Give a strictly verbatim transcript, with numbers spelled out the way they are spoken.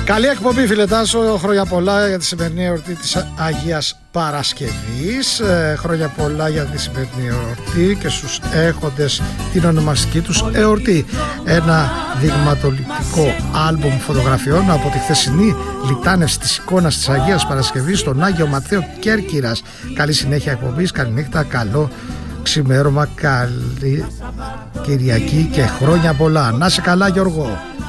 Καλή εκπομπή, φίλε Τάσο. Χρόνια πολλά για τη σημερινή εορτή της Αγίας Παρασκευής. ε, Χρόνια πολλά για τη σημερινή εορτή και στους έχοντες την ονομαστική τους εορτή. Ένα δειγματοληπτικό άλμπουμ φωτογραφιών από τη χθεσινή λιτάνευση της εικόνας της Αγίας Παρασκευής στον Άγιο Ματθαίο Κέρκυρας. Καλή συνέχεια εκπομπής, καλή νύχτα, καλό ξημέρωμα, καλή Κυριακή και χρόνια πολλά. Να σε καλά, Γιώργο.